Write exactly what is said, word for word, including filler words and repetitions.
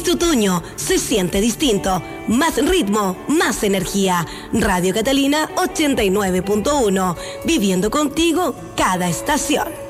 Este otoño se siente distinto. Más ritmo, más energía. Radio Catalina ochenta y nueve punto uno. Viviendo contigo cada estación.